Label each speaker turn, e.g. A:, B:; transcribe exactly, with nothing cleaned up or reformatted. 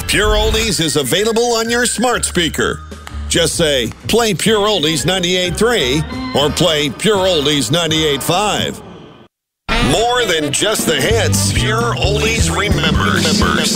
A: Pure Oldies is available on your smart speaker. Just say, play Pure Oldies ninety-eight point three or play Pure Oldies ninety-eight point five. More than just the hits, Pure Oldies remembers.